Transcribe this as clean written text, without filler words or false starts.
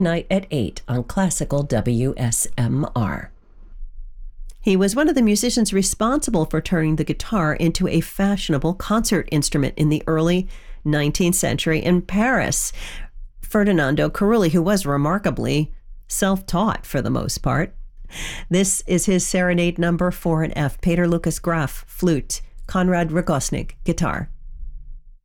Night at 8 on Classical WSMR. He was one of the musicians responsible for turning the guitar into a fashionable concert instrument in the early 19th century in Paris. Ferdinando Carulli, who was remarkably self-taught for the most part. This is his Serenade number 4 in F. Peter Lucas Graf, flute. Konrad Rogosnik, guitar.